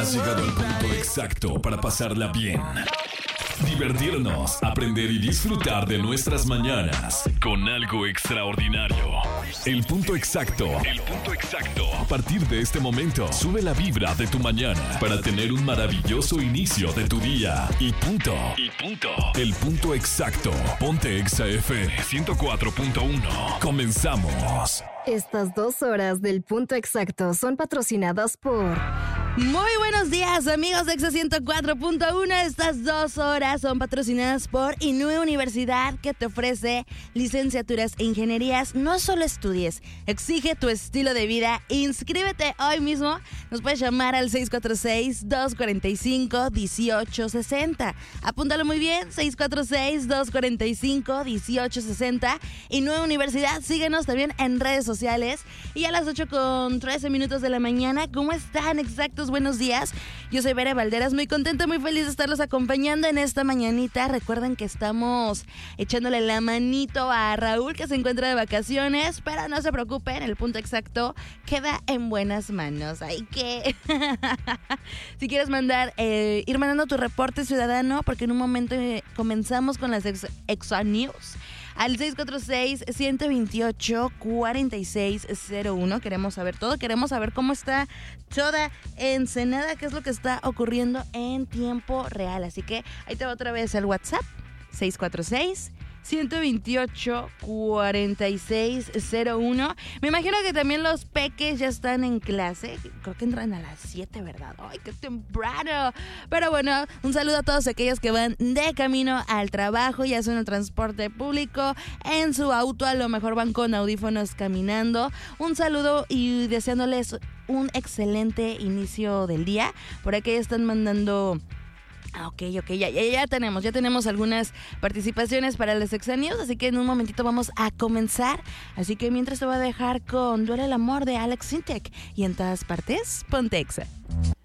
Has llegado al punto exacto para pasarla bien, divertirnos, aprender y disfrutar de nuestras mañanas con algo extraordinario. El punto exacto. El punto exacto. A partir de este momento, sube la vibra de tu mañana para tener un maravilloso inicio de tu día. Y punto. Y punto. El punto exacto. Ponte Exa FM 104.1. Comenzamos. Estas 2 horas del punto exacto son patrocinadas por... Muy buenos días, amigos de Exa 104.1. Estas 2 horas son patrocinadas por Inúe Universidad, que te ofrece licenciaturas e ingenierías. No solo estudies, exige tu estilo de vida. Inscríbete hoy mismo. Nos puedes llamar al 646-245-1860. Apúntalo muy bien, 646-245-1860. Inúe Universidad, síguenos también en redes sociales. Y a las 8:13 de la mañana, ¿cómo están? Exactos, buenos días. Yo soy Vera Valderas, muy contenta, muy feliz de estarlos acompañando en esta mañanita. Recuerden que estamos echándole la manito a Raúl, que se encuentra de vacaciones, pero no se preocupen, el punto exacto queda en buenas manos. Hay que... si quieres ir mandando tu reporte ciudadano, porque en un momento comenzamos con las Exa News. Al 646-128-4601. Queremos saber todo, queremos saber cómo está toda Ensenada, qué es lo que está ocurriendo en tiempo real. Así que ahí te va otra vez el WhatsApp, 646-128-4601. Me imagino que también los peques ya están en clase. Creo que entran a las 7, ¿verdad? ¡Ay, qué temprano! Pero bueno, un saludo a todos aquellos que van de camino al trabajo, ya sea en el transporte público, en su auto, a lo mejor van con audífonos caminando. Un saludo y deseándoles un excelente inicio del día. Por aquí están mandando... Ok, ya tenemos algunas participaciones para las Exa News, así que en un momentito vamos a comenzar. Así que mientras te voy a dejar con Duele el amor de Alex Sintek, y en todas partes, ponte Exa.